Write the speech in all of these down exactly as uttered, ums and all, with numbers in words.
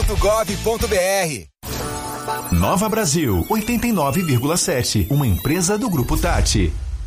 ponto gov ponto br. Nova Brasil, oitenta e nove vírgula sete, uma empresa do Grupo Tati.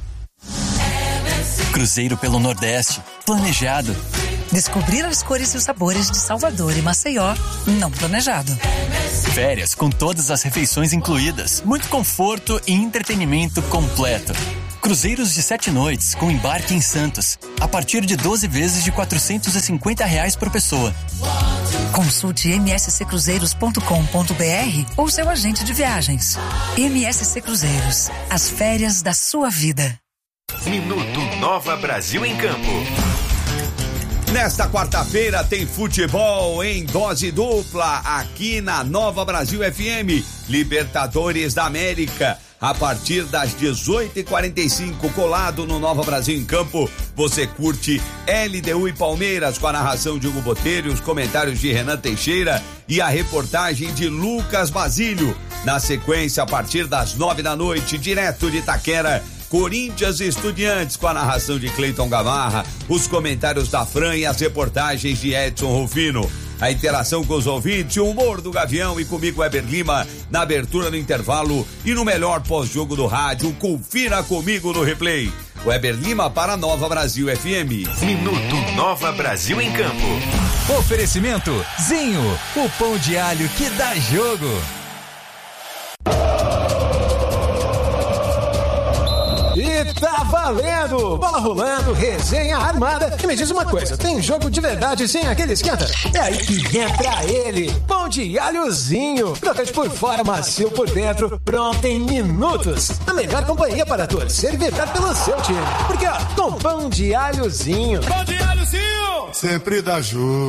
Cruzeiro pelo Nordeste, planejado. Descobrir as cores e os sabores de Salvador e Maceió, não planejado. Férias com todas as refeições incluídas, muito conforto e entretenimento completo. Cruzeiros de sete noites com embarque em Santos, a partir de doze vezes de quatrocentos e cinquenta reais por pessoa. Consulte m s c cruzeiros ponto com ponto b r ou seu agente de viagens. M S C Cruzeiros, as férias da sua vida. Minuto Nova Brasil em Campo. Nesta quarta-feira tem futebol em dose dupla aqui na Nova Brasil F M. Libertadores da América. A partir das dezoito e quarenta e cinco, colado no Nova Brasil em Campo, você curte L D U e Palmeiras com a narração de Hugo Botelho, os comentários de Renan Teixeira e a reportagem de Lucas Basílio. Na sequência, a partir das nove da noite, direto de Itaquera, Corinthians e Estudiantes com a narração de Cleiton Gamarra, os comentários da Fran e as reportagens de Edson Rufino. A interação com os ouvintes, o humor do Gavião e comigo, Weber Lima, na abertura do intervalo e no melhor pós-jogo do rádio. Confira comigo no replay. Weber Lima para Nova Brasil F M. Minuto Nova Brasil em Campo. Oferecimento Zinho, o pão de alho que dá jogo. E tá valendo! Bola rolando, resenha armada. E me diz uma coisa, tem jogo de verdade sem aquele esquenta? É aí que entra ele, pão de alhozinho. Crocante por fora, macio por dentro, pronto em minutos. A melhor companhia para torcer e vibrar pelo seu time. Porque ó, com pão de alhozinho. Pão de alhozinho! Sempre dá jogo.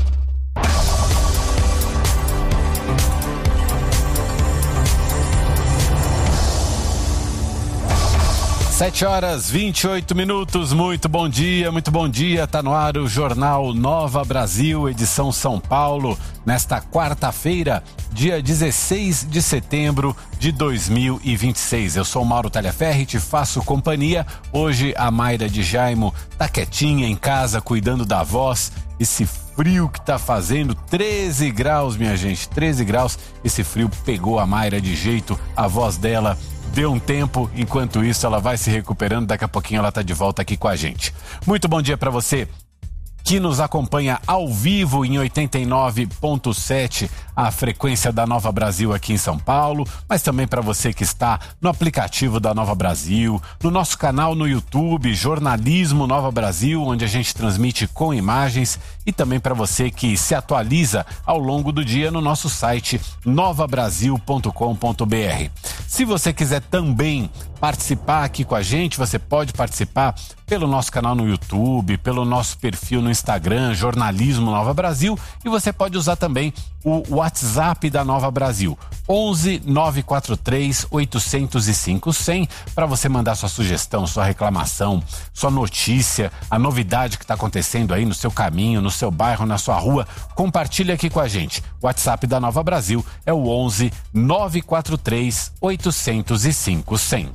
Sete horas, vinte e oito minutos, muito bom dia, muito bom dia, tá no ar o Jornal Nova Brasil, edição São Paulo, nesta quarta-feira, dia dezesseis de setembro de dois mil e vinte e seis. Eu sou o Mauro Talhaferri, te faço companhia. Hoje a Mayra de Jaimo tá quietinha em casa, cuidando da voz. Esse frio que tá fazendo, treze graus, minha gente, treze graus, esse frio pegou a Mayra de jeito, a voz dela deu um tempo, enquanto isso ela vai se recuperando, daqui a pouquinho ela tá de volta aqui com a gente. Muito bom dia para você que nos acompanha ao vivo em oitenta e nove ponto sete, a frequência da Nova Brasil aqui em São Paulo, mas também para você que está no aplicativo da Nova Brasil, no nosso canal no YouTube, Jornalismo Nova Brasil, onde a gente transmite com imagens, e também para você que se atualiza ao longo do dia no nosso site nova brasil ponto com ponto b r. Se você quiser também participar aqui com a gente, você pode participar pelo nosso canal no YouTube, pelo nosso perfil no Instagram, Jornalismo Nova Brasil, e você pode usar também o WhatsApp da Nova Brasil, onze nove quatro três oito zero cinco cem, para você mandar sua sugestão, sua reclamação, sua notícia, a novidade que está acontecendo aí no seu caminho, no seu bairro, na sua rua. Compartilhe aqui com a gente. O WhatsApp da Nova Brasil é o onze nove quatro três oito zero cinco cem.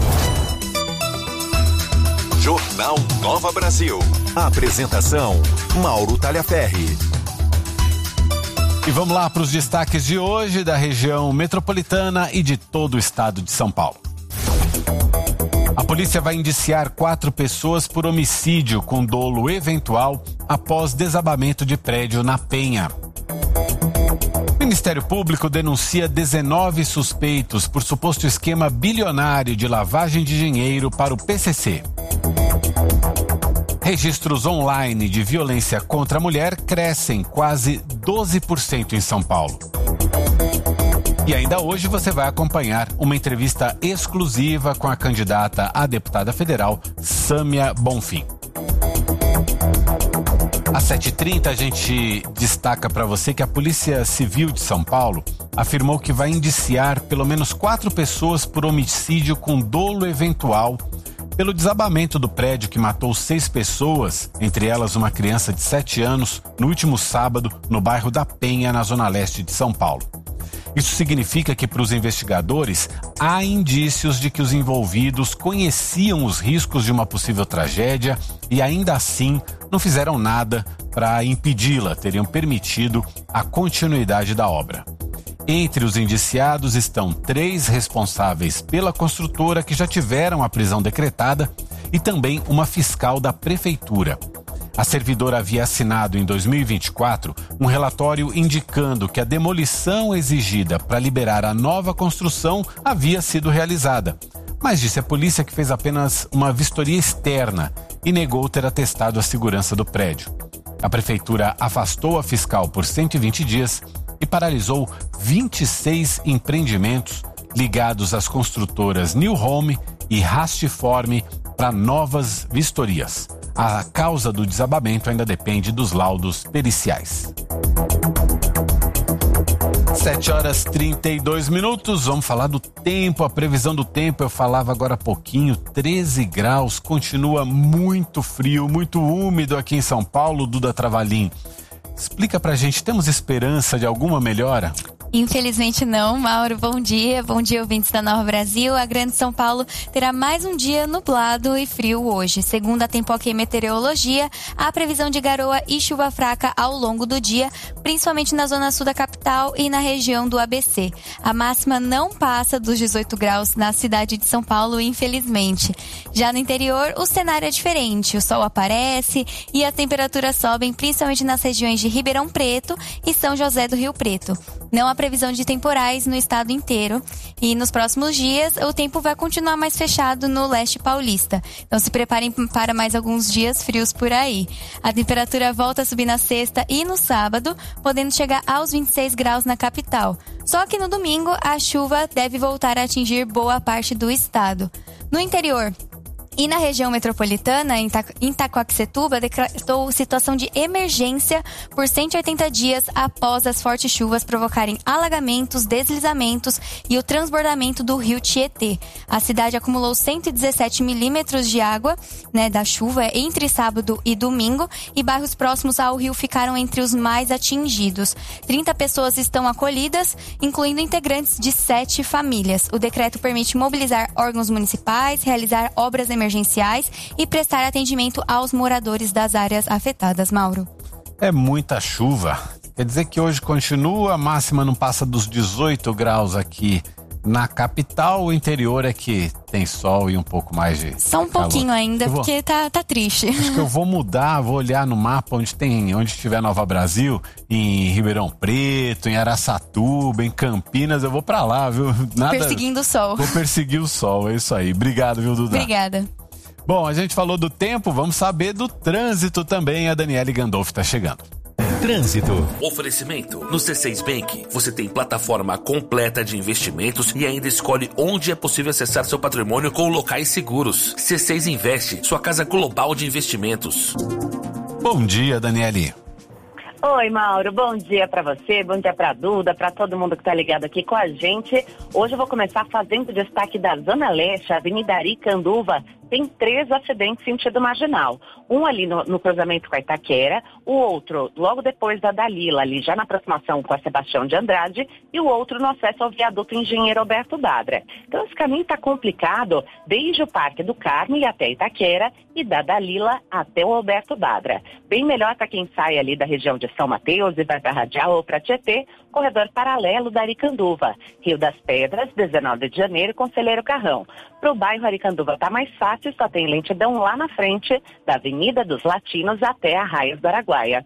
Jornal Nova Brasil. A apresentação, Mauro Talhaferri. E vamos lá para os destaques de hoje da região metropolitana e de todo o estado de São Paulo. A polícia vai indiciar quatro pessoas por homicídio com dolo eventual após desabamento de prédio na Penha. O Ministério Público denuncia dezenove suspeitos por suposto esquema bilionário de lavagem de dinheiro para o P C C. Registros online de violência contra a mulher crescem quase doze por cento em São Paulo. E ainda hoje você vai acompanhar uma entrevista exclusiva com a candidata a deputada federal, Sâmia Bonfim. Às sete e trinta a gente destaca para você que a Polícia Civil de São Paulo afirmou que vai indiciar pelo menos quatro pessoas por homicídio com dolo eventual pelo desabamento do prédio que matou seis pessoas, entre elas uma criança de sete anos, no último sábado, no bairro da Penha, na zona leste de São Paulo. Isso significa que, para os investigadores, há indícios de que os envolvidos conheciam os riscos de uma possível tragédia e ainda assim não fizeram nada para impedi-la, teriam permitido a continuidade da obra. Entre os indiciados estão três responsáveis pela construtora que já tiveram a prisão decretada e também uma fiscal da prefeitura. A servidora havia assinado em dois mil e vinte e quatro um relatório indicando que a demolição exigida para liberar a nova construção havia sido realizada. Mas disse a polícia que fez apenas uma vistoria externa e negou ter atestado a segurança do prédio. A prefeitura afastou a fiscal por cento e vinte dias e paralisou vinte e seis empreendimentos ligados às construtoras New Home e Rastiforme para novas vistorias. A causa do desabamento ainda depende dos laudos periciais. sete horas e trinta e dois minutos, vamos falar do tempo, a previsão do tempo, eu falava agora há pouquinho, treze graus, continua muito frio, muito úmido aqui em São Paulo. Duda Travalim, explica pra gente, temos esperança de alguma melhora? Infelizmente não, Mauro. Bom dia, bom dia ouvintes da Nova Brasil. A Grande São Paulo terá mais um dia nublado e frio hoje. Segundo a Tempoc Meteorologia, há previsão de garoa e chuva fraca ao longo do dia, principalmente na zona sul da capital e na região do A B C. A máxima não passa dos dezoito graus na cidade de São Paulo, infelizmente. Já no interior, o cenário é diferente. O sol aparece e as temperaturas sobem, principalmente nas regiões de Ribeirão Preto e São José do Rio Preto. Não há previsão de temporais no estado inteiro e nos próximos dias o tempo vai continuar mais fechado no leste paulista. Então se preparem para mais alguns dias frios por aí. A temperatura volta a subir na sexta e no sábado, podendo chegar aos vinte e seis graus na capital. Só que no domingo a chuva deve voltar a atingir boa parte do estado. No interior e na região metropolitana, em Itacoaxetuba, decretou situação de emergência por cento e oitenta dias após as fortes chuvas provocarem alagamentos, deslizamentos e o transbordamento do rio Tietê. A cidade acumulou cento e dezessete milímetros de água, né, da chuva entre sábado e domingo, e bairros próximos ao rio ficaram entre os mais atingidos. trinta pessoas estão acolhidas, incluindo integrantes de sete famílias. O decreto permite mobilizar órgãos municipais, realizar obras emergenciais emergenciais e prestar atendimento aos moradores das áreas afetadas, Mauro. É muita chuva. Quer dizer que hoje continua, a máxima não passa dos dezoito graus aqui na capital. O interior é que tem sol e um pouco mais de Só um calor. pouquinho ainda, vou, porque tá, tá triste. Acho que eu vou mudar, vou olhar no mapa onde tem, onde tiver Nova Brasil, em Ribeirão Preto, em Araçatuba, em Campinas, eu vou pra lá, viu? Nada, perseguindo o sol. Vou perseguir o sol, é isso aí. Obrigado, viu, Duda? Obrigada. Bom, a gente falou do tempo, vamos saber do trânsito também. A Daniele Gandolfi está chegando. Trânsito. Oferecimento. No C seis Bank, você tem plataforma completa de investimentos e ainda escolhe onde é possível acessar seu patrimônio com locais seguros. C seis Investe, sua casa global de investimentos. Bom dia, Daniele. Oi, Mauro, bom dia pra você, bom dia pra Duda, pra todo mundo que tá ligado aqui com a gente. Hoje eu vou começar fazendo destaque da Zona Leste, Avenida Aricanduva. Tem três acidentes sentido marginal. Um ali no, no cruzamento com a Itaquera, o outro logo depois da Dalila, ali já na aproximação com a Sebastião de Andrade, e o outro no acesso ao viaduto Engenheiro Alberto Badra. Então esse caminho está complicado desde o Parque do Carmo e até Itaquera, e da Dalila até o Alberto Badra. Bem melhor para quem sai ali da região de São Mateus e vai para Radial ou para Tietê, corredor paralelo da Aricanduva. Rio das Pedras, dezenove de janeiro, Conselheiro Carrão. Para o bairro Aricanduva está mais fácil, só tem lentidão lá na frente da Avenida dos Latinos até Arraias do Araguaia.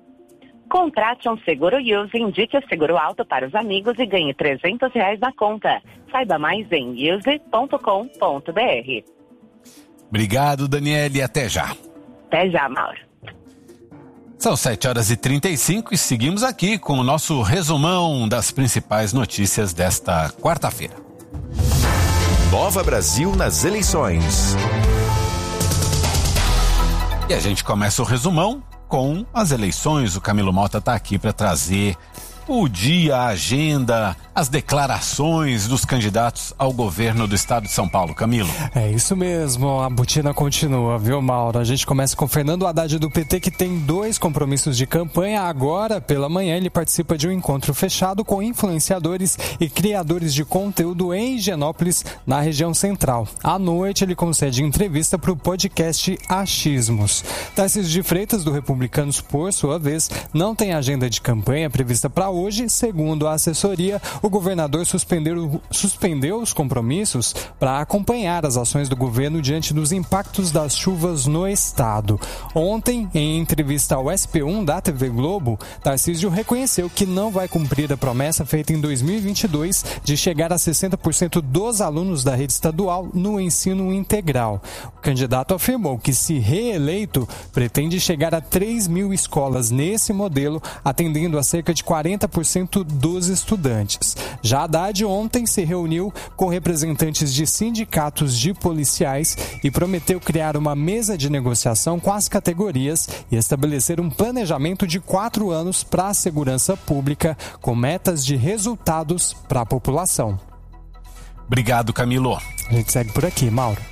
Contrate um seguro Use, indique o seguro alto para os amigos e ganhe trezentos reais na conta. Saiba mais em use ponto com ponto b r. Obrigado, Daniele, até já. Até já, Mauro. São sete horas e trinta e cinco e seguimos aqui com o nosso resumão das principais notícias desta quarta-feira. Nova Brasil nas eleições. E a gente começa o resumão com as eleições. O Camilo Mota está aqui para trazer o dia, a agenda, as declarações dos candidatos ao governo do estado de São Paulo. Camilo. É isso mesmo, a botina continua, viu, Mauro? A gente começa com Fernando Haddad do P T, que tem dois compromissos de campanha. Agora, pela manhã, ele participa de um encontro fechado com influenciadores e criadores de conteúdo em Higienópolis, na região central. À noite, ele concede entrevista para o podcast Achismos. Tarcísio de Freitas, do Republicanos, por sua vez, não tem agenda de campanha prevista para hoje. Segundo a assessoria, o governador suspendeu, suspendeu os compromissos para acompanhar as ações do governo diante dos impactos das chuvas no estado. Ontem, em entrevista ao S P um da T V Globo, Tarcísio reconheceu que não vai cumprir a promessa feita em dois mil e vinte e dois de chegar a sessenta por cento dos alunos da rede estadual no ensino integral. O candidato afirmou que, se reeleito, pretende chegar a três mil escolas nesse modelo, atendendo a cerca de quarenta por cento dos estudantes. Já Haddad ontem se reuniu com representantes de sindicatos de policiais e prometeu criar uma mesa de negociação com as categorias e estabelecer um planejamento de quatro anos para a segurança pública, com metas de resultados para a população. Obrigado, Camilo. A gente segue por aqui, Mauro.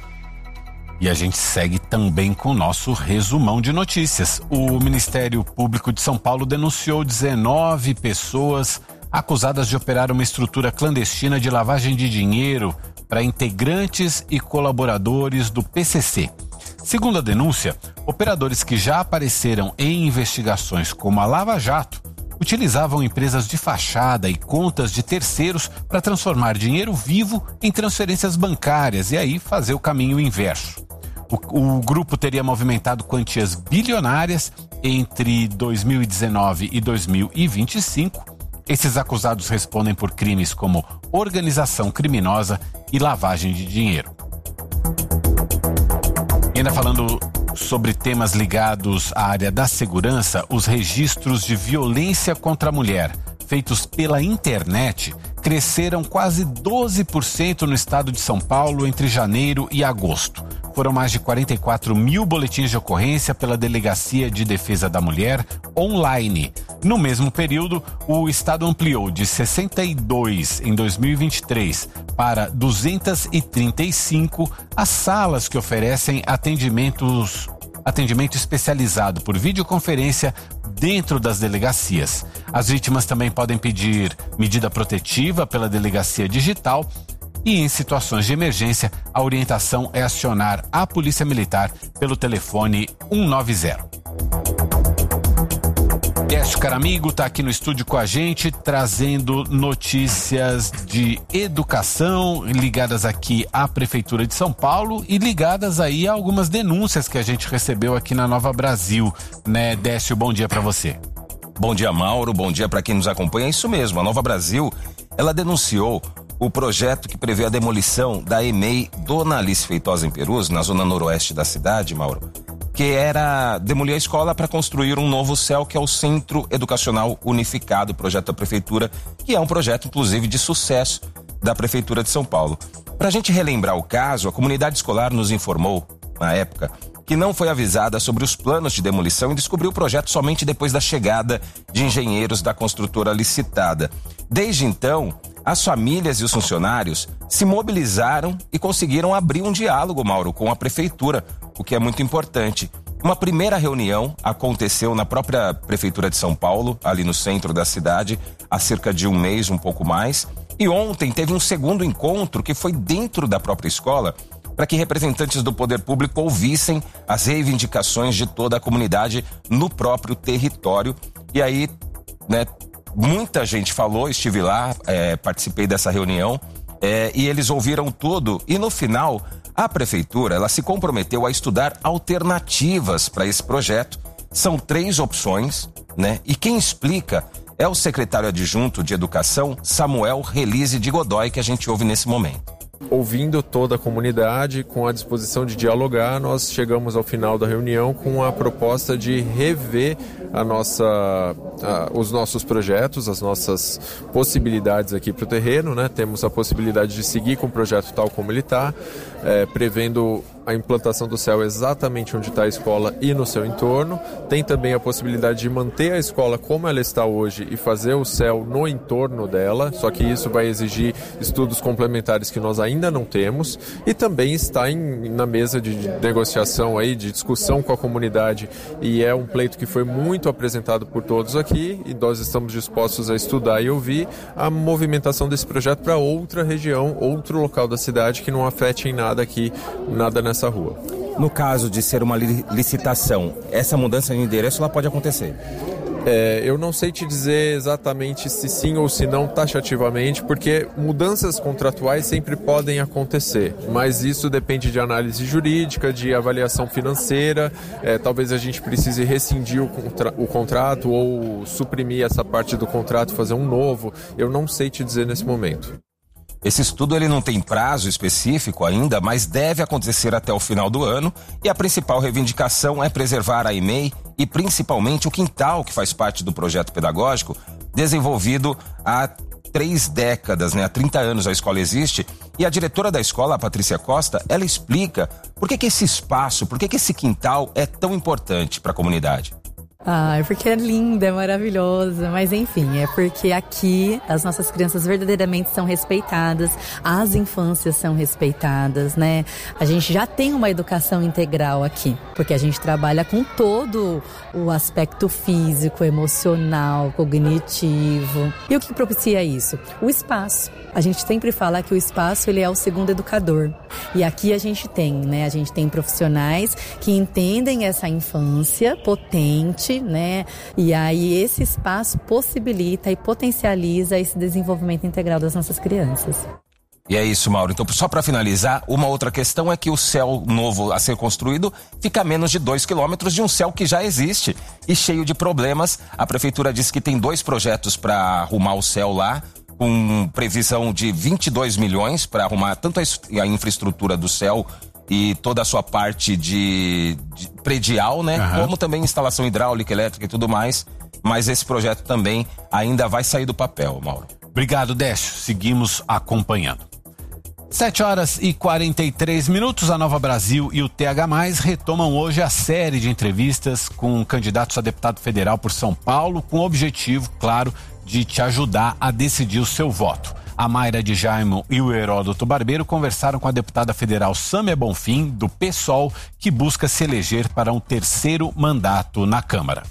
E a gente segue também com o nosso resumão de notícias. O Ministério Público de São Paulo denunciou dezenove pessoas acusadas de operar uma estrutura clandestina de lavagem de dinheiro para integrantes e colaboradores do P C C. Segundo a denúncia, operadores que já apareceram em investigações como a Lava Jato utilizavam empresas de fachada e contas de terceiros para transformar dinheiro vivo em transferências bancárias e aí fazer o caminho inverso. O, o grupo teria movimentado quantias bilionárias entre dois mil e dezenove e dois mil e vinte e cinco. Esses acusados respondem por crimes como organização criminosa e lavagem de dinheiro. E ainda falando sobre temas ligados à área da segurança, os registros de violência contra a mulher feitos pela internet cresceram quase doze por cento no estado de São Paulo entre janeiro e agosto. Foram mais de quarenta e quatro mil boletins de ocorrência pela Delegacia de Defesa da Mulher online. No mesmo período, o estado ampliou de sessenta e dois em dois mil e vinte e três para duzentas e trinta e cinco as salas que oferecem atendimentos, atendimento especializado por videoconferência dentro das delegacias. As vítimas também podem pedir medida protetiva pela delegacia digital e, em situações de emergência, a orientação é acionar a Polícia Militar pelo telefone cento e noventa. Décio Caramigo está aqui no estúdio com a gente, trazendo notícias de educação ligadas aqui à Prefeitura de São Paulo e ligadas aí a algumas denúncias que a gente recebeu aqui na Nova Brasil, né, Décio? Bom dia para você. Bom dia, Mauro, bom dia para quem nos acompanha. É isso mesmo, a Nova Brasil, ela denunciou o projeto que prevê a demolição da E M E I Dona Alice Feitosa em Perus, na zona noroeste da cidade, Mauro, que era demolir a escola para construir um novo C E L, que é o Centro Educacional Unificado, projeto da Prefeitura, que é um projeto, inclusive, de sucesso da Prefeitura de São Paulo. Para a gente relembrar o caso, a comunidade escolar nos informou, na época, que não foi avisada sobre os planos de demolição e descobriu o projeto somente depois da chegada de engenheiros da construtora licitada. Desde então, as famílias e os funcionários se mobilizaram e conseguiram abrir um diálogo, Mauro, com a Prefeitura, o que é muito importante. Uma primeira reunião aconteceu na própria Prefeitura de São Paulo, ali no centro da cidade, há cerca de um mês, um pouco mais. E ontem teve um segundo encontro que foi dentro da própria escola, para que representantes do poder público ouvissem as reivindicações de toda a comunidade no próprio território. E aí, né, muita gente falou, estive lá, é, participei dessa reunião, é, e eles ouviram tudo. E no final, a Prefeitura, ela se comprometeu a estudar alternativas para esse projeto. São três opções, né? E quem explica é o secretário adjunto de Educação, Samuel Relise de Godoy, que a gente ouve nesse momento. Ouvindo toda a comunidade, com a disposição de dialogar, nós chegamos ao final da reunião com a proposta de rever a nossa, a, os nossos projetos, as nossas possibilidades aqui para o terreno, né? Temos a possibilidade de seguir com o projeto tal como ele está, é, prevendo a implantação do C E L exatamente onde está a escola e no seu entorno. Tem também a possibilidade de manter a escola como ela está hoje e fazer o C E L no entorno dela, só que isso vai exigir estudos complementares que nós ainda não temos, e também está em, na mesa de negociação aí, de discussão com a comunidade, e é um pleito que foi muito apresentado por todos aqui, e nós estamos dispostos a estudar e ouvir a movimentação desse projeto para outra região, outro local da cidade que não afete em nada aqui, nada nessa rua. No caso de ser uma licitação, essa mudança de endereço ela pode acontecer? É, eu não sei te dizer exatamente se sim ou se não taxativamente, porque mudanças contratuais sempre podem acontecer, mas isso depende de análise jurídica, de avaliação financeira, é, talvez a gente precise rescindir o, contra- o contrato ou suprimir essa parte do contrato, fazer um novo, eu não sei te dizer nesse momento. Esse estudo ele não tem prazo específico ainda, mas deve acontecer até o final do ano, e a principal reivindicação é preservar a E M E I e principalmente o quintal que faz parte do projeto pedagógico desenvolvido há três décadas, né? Há trinta anos a escola existe, e a diretora da escola, a Patrícia Costa, ela explica por que que esse espaço, por que que esse quintal é tão importante para a comunidade. Ah, é porque é linda, é maravilhosa, mas enfim, é porque aqui as nossas crianças verdadeiramente são respeitadas, as infâncias são respeitadas, né? A gente já tem uma educação integral aqui, porque a gente trabalha com todo o aspecto físico, emocional, cognitivo. E o que propicia isso? O espaço. A gente sempre fala que o espaço ele é o segundo educador. E aqui a gente tem, né? A gente tem profissionais que entendem essa infância potente, né? E aí esse espaço possibilita e potencializa esse desenvolvimento integral das nossas crianças. E é isso, Mauro. Então, só para finalizar, uma outra questão é que o C E L novo a ser construído fica a menos de dois quilômetros de um C E L que já existe e cheio de problemas. A prefeitura disse que tem dois projetos para arrumar o C E L lá, com previsão de vinte e dois milhões para arrumar tanto a infraestrutura do C E L e toda a sua parte de, de predial, né? Uhum. Como também instalação hidráulica, elétrica e tudo mais. Mas esse projeto também ainda vai sair do papel, Mauro. Obrigado, Décio. Seguimos acompanhando. sete horas e quarenta e três minutos, a Nova Brasil e o T H mais, retomam hoje a série de entrevistas com candidatos a deputado federal por São Paulo, com o objetivo, claro, de te ajudar a decidir o seu voto. A Mayra de Jaimo e o Heródoto Barbeiro conversaram com a deputada federal Sâmia Bonfim, do PSOL, que busca se eleger para um terceiro mandato na Câmara.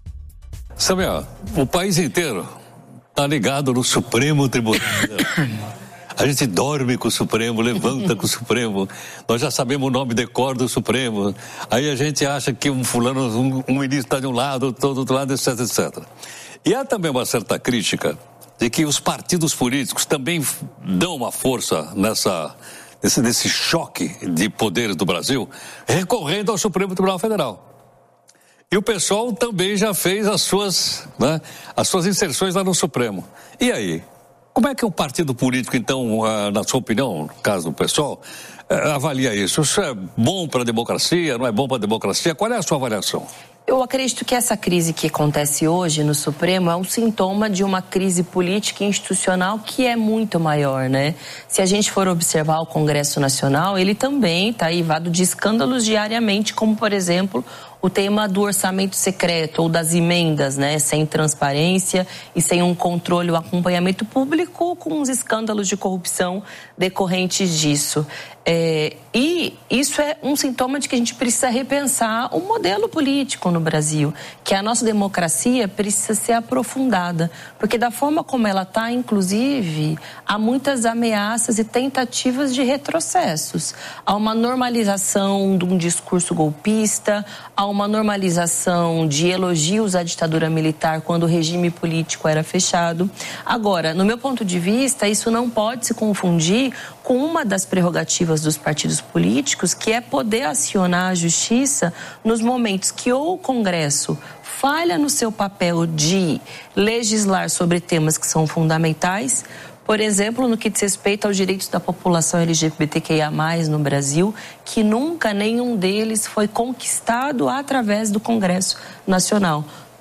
Sâmia, o país inteiro está ligado no Supremo Tribunal Federal. A gente dorme com o Supremo, levanta com o Supremo. Nós já sabemos o nome de cor do Supremo. Aí a gente acha que um fulano, um, um ministro está de um lado, todo do outro lado, etc, etcétera. E há também uma certa crítica de que os partidos políticos também dão uma força nessa, nesse, nesse choque de poderes do Brasil, recorrendo ao Supremo Tribunal Federal. E o pessoal também já fez as suas, né, as suas inserções lá no Supremo. E aí? Como é que um partido político, então, na sua opinião, no caso do pessoal, avalia isso? Isso é bom para a democracia, não é bom para a democracia? Qual é a sua avaliação? Eu acredito que essa crise que acontece hoje no Supremo é um sintoma de uma crise política e institucional que é muito maior, né? Se a gente for observar o Congresso Nacional, ele também está aivado de escândalos diariamente, como, por exemplo, o tema do orçamento secreto ou das emendas, né? Sem transparência e sem um controle ou acompanhamento público, com os escândalos de corrupção decorrentes disso. É, e isso é um sintoma de que a gente precisa repensar o modelo político no Brasil, que a nossa democracia precisa ser aprofundada, porque da forma como ela está, inclusive, há muitas ameaças e tentativas de retrocessos. Há uma normalização de um discurso golpista, há uma normalização de elogios à ditadura militar quando o regime político era fechado. Agora, no meu ponto de vista, isso não pode se confundir com uma das prerrogativas dos partidos políticos, que é poder acionar a justiça nos momentos que ou o Congresso falha no seu papel de legislar sobre temas que são fundamentais, por exemplo, no que diz respeito aos direitos da população L G B T Q I A mais, no Brasil, que nunca nenhum deles foi conquistado através do Congresso Nacional.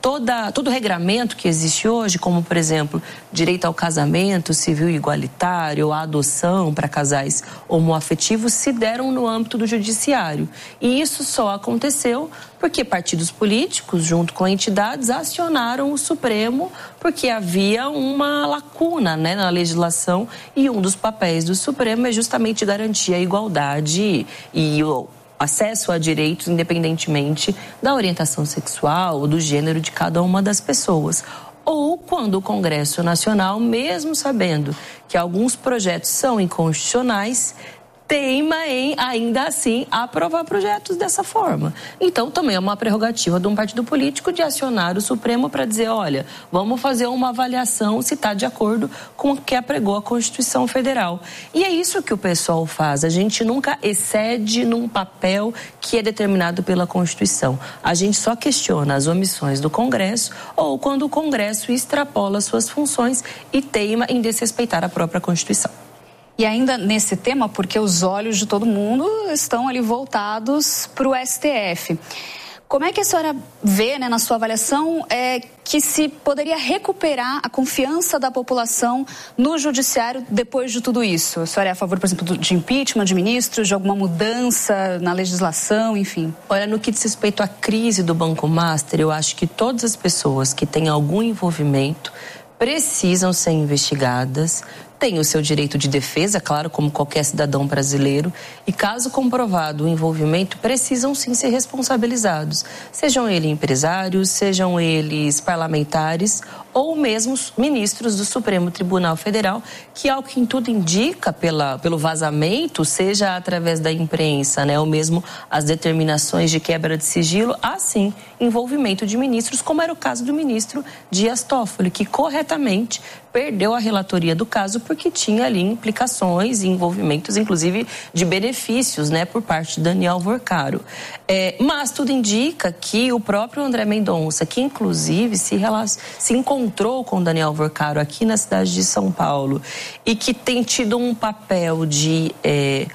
Toda, todo o regramento que existe hoje, como, por exemplo, direito ao casamento civil igualitário, ou a adoção para casais homoafetivos, se deram no âmbito do judiciário. E isso só aconteceu porque partidos políticos, junto com entidades, acionaram o Supremo porque havia uma lacuna, né, na legislação, e um dos papéis do Supremo é justamente garantir a igualdade e o acesso a direitos independentemente da orientação sexual ou do gênero de cada uma das pessoas. Ou quando o Congresso Nacional, mesmo sabendo que alguns projetos são inconstitucionais, teima em, ainda assim, aprovar projetos dessa forma. Então, também é uma prerrogativa de um partido político de acionar o Supremo para dizer, olha, vamos fazer uma avaliação se está de acordo com o que apregou a Constituição Federal. E é isso que o pessoal faz. A gente nunca excede num papel que é determinado pela Constituição. A gente só questiona as omissões do Congresso ou quando o Congresso extrapola suas funções e teima em desrespeitar a própria Constituição. E ainda nesse tema, porque os olhos de todo mundo estão ali voltados para o S T F. Como é que a senhora vê, né, na sua avaliação, é, que se poderia recuperar a confiança da população no judiciário depois de tudo isso? A senhora é a favor, por exemplo, de impeachment de ministros, de alguma mudança na legislação, enfim? Olha, no que diz respeito à crise do Banco Master, eu acho que todas as pessoas que têm algum envolvimento precisam ser investigadas, têm o seu direito de defesa, claro, como qualquer cidadão brasileiro, e caso comprovado o envolvimento, precisam sim ser responsabilizados, sejam eles empresários, sejam eles parlamentares ou mesmo ministros do Supremo Tribunal Federal, que ao que em tudo indica pela, pelo vazamento, seja através da imprensa, né, ou mesmo as determinações de quebra de sigilo, há sim envolvimento de ministros, como era o caso do ministro Dias Toffoli, que corretamente perdeu a relatoria do caso porque tinha ali implicações e envolvimentos, inclusive de benefícios, né, por parte de Daniel Vorcaro. É, mas tudo indica que o próprio André Mendonça, que inclusive se, se encontrou com Daniel Vorcaro aqui na cidade de São Paulo e que tem tido um papel de É,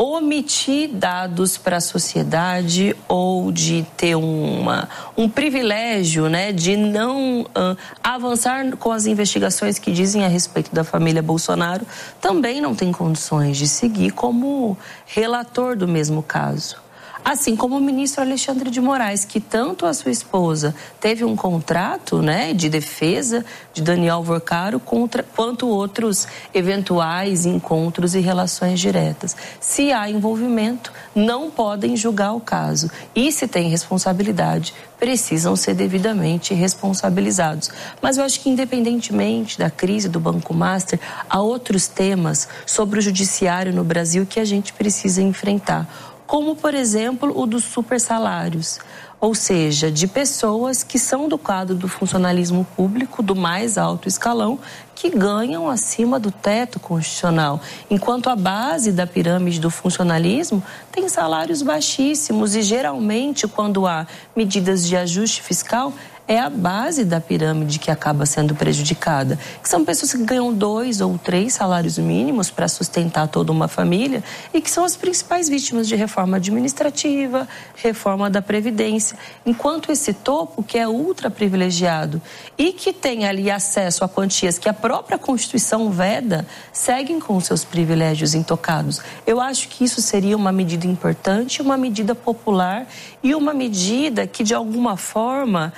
omitir dados para a sociedade ou de ter uma, um privilégio, né, de não uh, avançar com as investigações que dizem a respeito da família Bolsonaro, também não tem condições de seguir como relator do mesmo caso. Assim como o ministro Alexandre de Moraes, que tanto a sua esposa teve um contrato, né, de defesa de Daniel Vorcaro contra, quanto outros eventuais encontros e relações diretas. Se há envolvimento, não podem julgar o caso. E se tem responsabilidade, precisam ser devidamente responsabilizados. Mas eu acho que, independentemente da crise do Banco Master, há outros temas sobre o judiciário no Brasil que a gente precisa enfrentar, como, por exemplo, o dos supersalários, ou seja, de pessoas que são do quadro do funcionalismo público, do mais alto escalão, que ganham acima do teto constitucional, enquanto a base da pirâmide do funcionalismo tem salários baixíssimos e, geralmente, quando há medidas de ajuste fiscal, é a base da pirâmide que acaba sendo prejudicada, que são pessoas que ganham dois ou três salários mínimos para sustentar toda uma família e que são as principais vítimas de reforma administrativa, reforma da Previdência, enquanto esse topo, que é ultra privilegiado e que tem ali acesso a quantias que a própria Constituição veda, seguem com seus privilégios intocados. Eu acho que isso seria uma medida importante, uma medida popular e uma medida que, de alguma forma,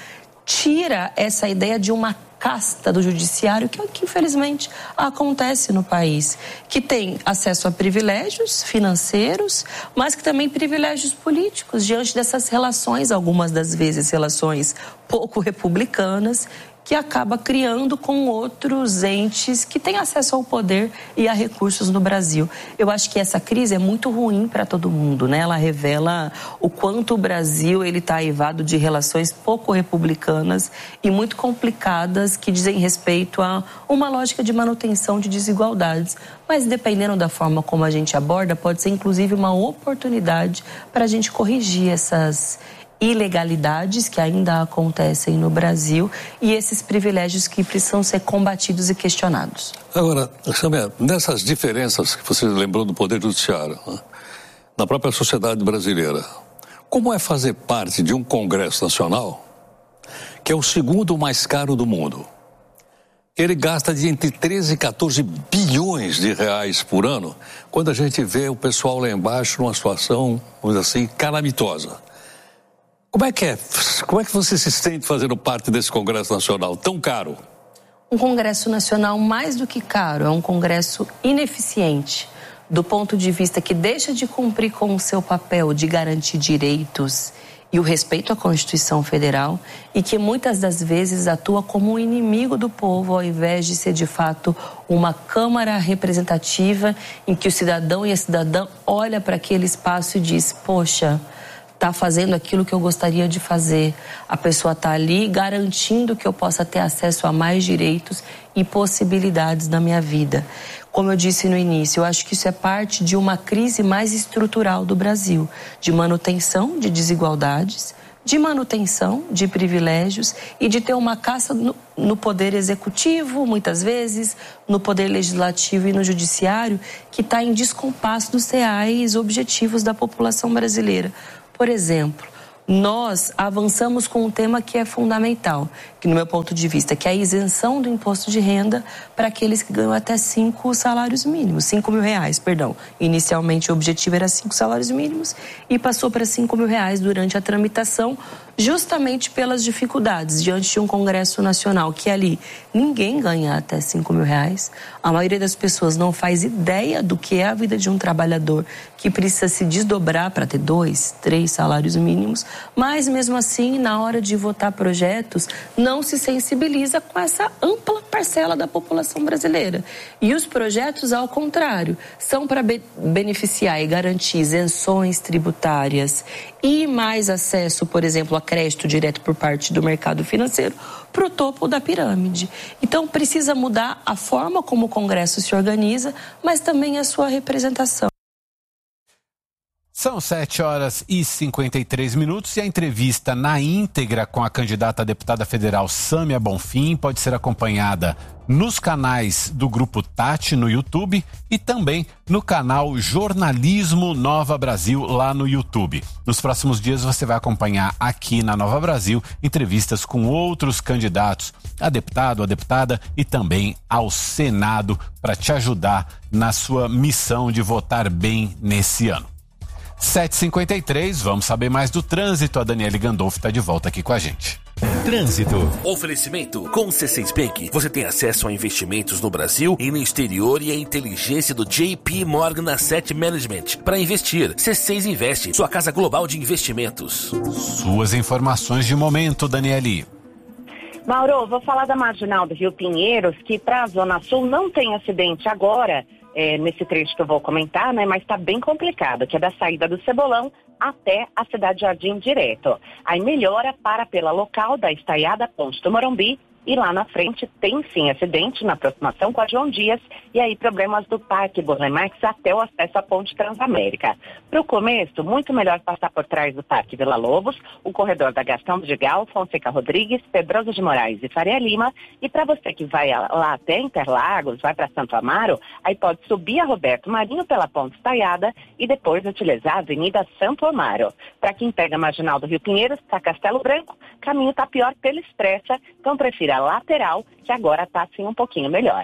tira essa ideia de uma casta do judiciário, que é o que infelizmente acontece no país, que tem acesso a privilégios financeiros, mas que também privilégios políticos diante dessas relações, algumas das vezes relações pouco republicanas, que acaba criando com outros entes que têm acesso ao poder e a recursos no Brasil. Eu acho que essa crise é muito ruim para todo mundo, né? Ela revela o quanto o Brasil ele está aivado de relações pouco republicanas e muito complicadas que dizem respeito a uma lógica de manutenção de desigualdades. Mas dependendo da forma como a gente aborda, pode ser inclusive uma oportunidade para a gente corrigir essas ilegalidades que ainda acontecem no Brasil e esses privilégios que precisam ser combatidos e questionados. Agora, Samia, nessas diferenças que você lembrou do Poder Judiciário, né, na própria sociedade brasileira, como é fazer parte de um Congresso Nacional que é o segundo mais caro do mundo. Ele gasta de entre treze e quatorze bilhões de reais por ano, quando a gente vê o pessoal lá embaixo numa situação, vamos dizer assim, calamitosa. Como é que é? Como é que você se sente fazendo parte desse Congresso Nacional tão caro? Um Congresso Nacional mais do que caro, é um Congresso ineficiente, do ponto de vista que deixa de cumprir com o seu papel de garantir direitos e o respeito à Constituição Federal, e que muitas das vezes atua como um inimigo do povo, ao invés de ser de fato uma Câmara representativa em que o cidadão e a cidadã olha para aquele espaço e diz: poxa, está fazendo aquilo que eu gostaria de fazer. A pessoa está ali garantindo que eu possa ter acesso a mais direitos e possibilidades na minha vida. Como eu disse no início, eu acho que isso é parte de uma crise mais estrutural do Brasil, de manutenção de desigualdades, de manutenção de privilégios e de ter uma caça no, no poder executivo, muitas vezes, no poder legislativo e no judiciário, que está em descompasso dos reais objetivos da população brasileira. Por exemplo, nós avançamos com um tema que é fundamental, que no meu ponto de vista, que é a isenção do imposto de renda para aqueles que ganham até cinco salários mínimos, cinco mil reais, perdão. Inicialmente o objetivo era cinco salários mínimos e passou para cinco mil reais durante a tramitação, justamente pelas dificuldades diante de um Congresso Nacional que ali ninguém ganha até cinco mil reais. A maioria das pessoas não faz ideia do que é a vida de um trabalhador que precisa se desdobrar para ter dois, três salários mínimos, mas mesmo assim, na hora de votar projetos, não se sensibiliza com essa ampla parcela da população brasileira. E os projetos, ao contrário, são para be- beneficiar e garantir isenções tributárias e mais acesso, por exemplo, a crédito direto por parte do mercado financeiro para o topo da pirâmide. Então, precisa mudar a forma como o Congresso se organiza, mas também a sua representação. São sete horas e cinquenta e três minutos e a entrevista na íntegra com a candidata a deputada federal Sâmia Bonfim pode ser acompanhada nos canais do Grupo Tati no YouTube e também no canal Jornalismo Nova Brasil lá no YouTube. Nos próximos dias você vai acompanhar aqui na Nova Brasil entrevistas com outros candidatos a deputado, a deputada e também ao Senado para te ajudar na sua missão de votar bem nesse ano. sete e cinquenta e três, vamos saber mais do trânsito. A Daniele Gandolfo está de volta aqui com a gente. Trânsito. Oferecimento. Com o C seis Bank, você tem acesso a investimentos no Brasil e no exterior e a inteligência do J P Morgan Asset Management. Para investir, C seis Investe, sua casa global de investimentos. Suas informações de momento, Daniele. Mauro, vou falar da Marginal do Rio Pinheiros, que para a Zona Sul não tem acidente agora, É, nesse trecho que eu vou comentar, né, mas está bem complicado, que é da saída do Cebolão até a Cidade Jardim direto. Aí melhora para pela local da Estaiada Ponte do Morumbi e lá na frente tem sim acidente na aproximação com a João Dias e aí problemas do Parque Burlemax até o acesso à Ponte Transamérica. Para o começo, muito melhor passar por trás do Parque Vila Lobos, o corredor da Gastão Vidigal, Fonseca Rodrigues, Pedroso de Moraes e Faria Lima. E para você que vai lá até Interlagos, vai para Santo Amaro, aí pode subir a Roberto Marinho pela Ponte Estaiada e depois utilizar a Avenida Santo Amaro. Para quem pega a Marginal do Rio Pinheiros, para Castelo Branco, caminho está pior pela Expressa, então prefira a lateral, que agora está assim um pouquinho melhor.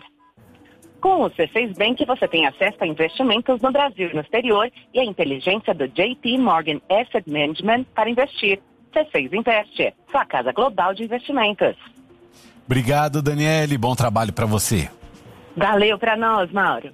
Com o C seis Bank, você tem acesso a investimentos no Brasil e no exterior e a inteligência do J P Morgan Asset Management para investir. C seis Investe, sua casa global de investimentos. Obrigado, Daniele. Bom trabalho para você. Valeu para nós, Mauro.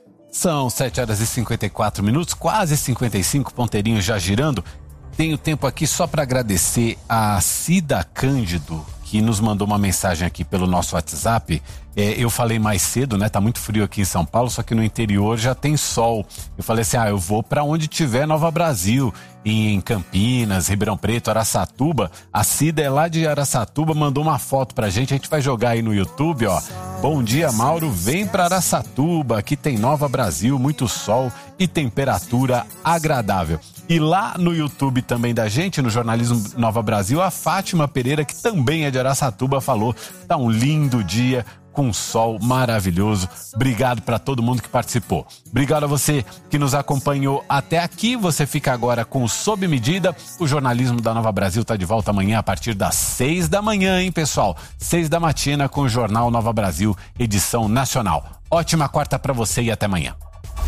São sete horas e cinquenta e quatro minutos, quase cinquenta e cinco, ponteirinho já girando. Tenho tempo aqui só para agradecer a Cida Cândido, que nos mandou uma mensagem aqui pelo nosso WhatsApp. É, eu falei mais cedo, né? Tá muito frio aqui em São Paulo, só que no interior já tem sol. Eu falei assim, ah, eu vou para onde tiver Nova Brasil, em Campinas, Ribeirão Preto, Araçatuba. A Cida é lá de Araçatuba, mandou uma foto pra gente, a gente vai jogar aí no YouTube, ó. Bom dia, Mauro, vem pra Araçatuba, aqui tem Nova Brasil, muito sol e temperatura agradável. E lá no YouTube também da gente, no Jornalismo Nova Brasil, a Fátima Pereira, que também é de Araçatuba, falou, tá um lindo dia, com um sol maravilhoso. Obrigado para todo mundo que participou. Obrigado a você que nos acompanhou até aqui. Você fica agora com o Sob Medida. O jornalismo da Nova Brasil está de volta amanhã a partir das seis da manhã, hein, pessoal? Seis da matina com o Jornal Nova Brasil, edição nacional. Ótima quarta para você e até amanhã.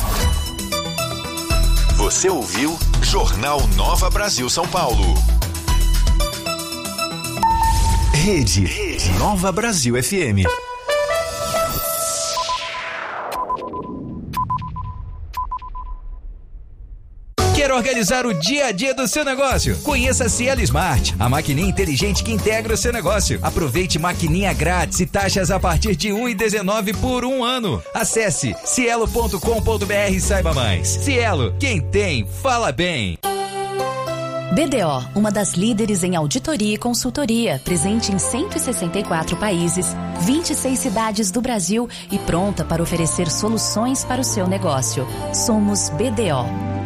Você ouviu Jornal Nova Brasil São Paulo. Rede, Rede Nova Brasil F M. Quer organizar o dia a dia do seu negócio? Conheça a Cielo Smart, a maquininha inteligente que integra o seu negócio. Aproveite maquininha grátis e taxas a partir de um real e dezenove centavos por um ano. Acesse cielo ponto com ponto br e saiba mais. Cielo, quem tem, fala bem. B D O, uma das líderes em auditoria e consultoria, presente em cento e sessenta e quatro países, vinte e seis cidades do Brasil e pronta para oferecer soluções para o seu negócio. Somos B D O.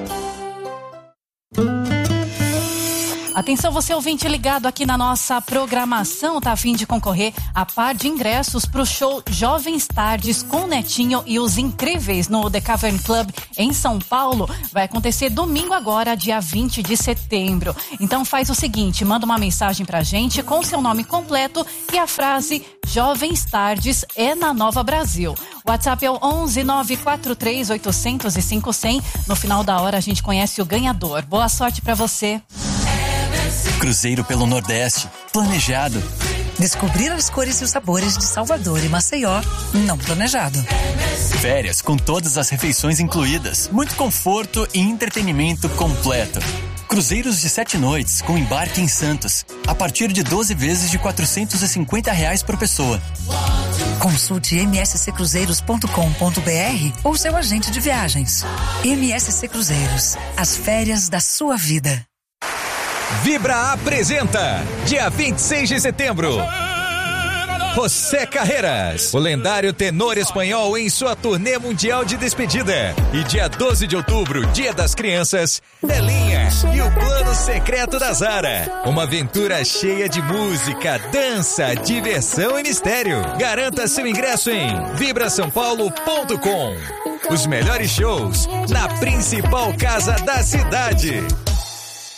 Atenção, você ouvinte ligado aqui na nossa programação, tá a fim de concorrer a par de ingressos pro show Jovens Tardes com Netinho e os Incríveis no The Cavern Club em São Paulo. Vai acontecer domingo agora, dia vinte de setembro. Então faz o seguinte, manda uma mensagem pra gente com seu nome completo e a frase Jovens Tardes é na Nova Brasil. O WhatsApp é o onze nove quatro três oito zero zero cinco zero zero. No final da hora a gente conhece o ganhador. Boa sorte pra você. Cruzeiro pelo Nordeste, planejado. Descobrir as cores e os sabores de Salvador e Maceió, não planejado. Férias com todas as refeições incluídas, muito conforto e entretenimento completo. Cruzeiros de sete noites com embarque em Santos, a partir de doze vezes de quatrocentos e cinquenta reais por pessoa. Consulte m s c cruzeiros ponto com ponto b r ou seu agente de viagens. M S C Cruzeiros, as férias da sua vida. Vibra apresenta, dia vinte e seis de setembro, José Carreras, o lendário tenor espanhol em sua turnê mundial de despedida. E dia doze de outubro, Dia das Crianças, Belinha e o Plano Secreto da Zara. Uma aventura cheia de música, dança, diversão e mistério. Garanta seu ingresso em vibra são paulo ponto com. Os melhores shows na principal casa da cidade.